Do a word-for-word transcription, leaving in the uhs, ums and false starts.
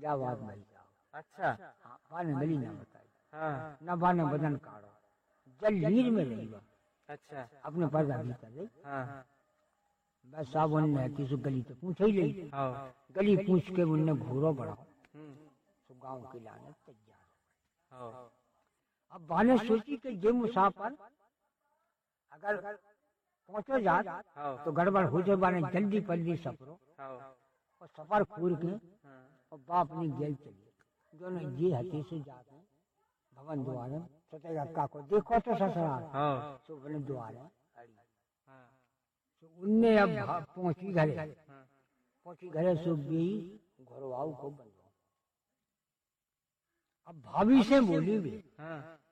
जा बात भाई साहब। अच्छा। हाँ, बाने गली ना बताई। हाँ। न बाने बदन काढ़ो, जल नीर में रही बा। अच्छा। अपने पर्दा भीतर रही। हाँ। बस साहब उनने किसी गली तो पूछ ही ली। हाँ। गली पूछ के उनने घोरो बढ़ा हम्म। तो गांव के लाने तैयार। हाँ। अब बाने सोची कि जे मुसाफिर अगर पहुंचो जात हाँ। तो गड़बड़ हो जाए, बाने जल्दी पल्दी सफरो हाँ। और सफर खूर के हाँ। और बाप ने गेल चली जो ने ये हती से जाके भवन द्वारे सोचेगा काको देखो तो ससुराल। हाँ। तो बने द्वारे अड़ी हाँ। तो उनने अब भा- पहुंची घरे। हाँ। पहुंची घरे सो गई घरवाऊ को बंदो। अब भाभी से बोली भी हाँ।